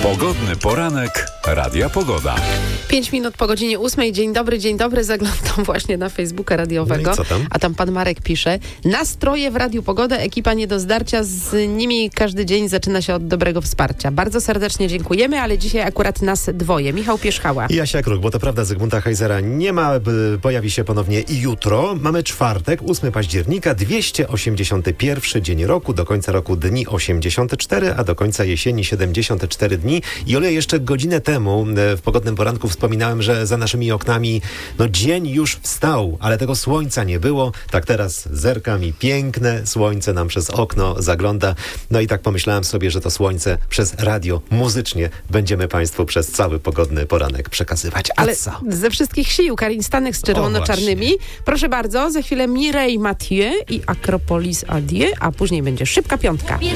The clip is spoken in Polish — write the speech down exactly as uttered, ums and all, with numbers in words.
Pogodny poranek Radia Pogoda. Pięć minut po godzinie ósmej. Dzień dobry, dzień dobry. Zaglądam właśnie na Facebooka radiowego. No i co tam? A tam pan Marek pisze: nastroje w Radiu Pogoda, ekipa nie do zdarcia. Z nimi każdy dzień zaczyna się od dobrego wsparcia. Bardzo serdecznie dziękujemy, ale dzisiaj akurat nas dwoje. Michał Pierzchała. I Jasia Kruk, bo to prawda, Zygmunta Heisera nie ma, by pojawi się ponownie i jutro. Mamy czwartek, ósmego października, dwieście osiemdziesiąty pierwszy dzień roku, do końca roku dni osiemdziesiąt cztery, a do końca jesieni siedemdziesiąt cztery dni. I ole jeszcze godzinę temu w Pogodnym Poranku wspominałem, że za naszymi oknami no dzień już wstał, ale tego słońca nie było. Tak teraz zerkam i piękne słońce nam przez okno zagląda. No i tak pomyślałem sobie, że to słońce przez radio muzycznie będziemy Państwu przez cały Pogodny Poranek przekazywać. A Ale co? ze wszystkich sił Karin Stanek z czerwono-czarnymi. Proszę bardzo, za chwilę Mireille Mathieu i Akropolis Adieu, a później będzie szybka piątka.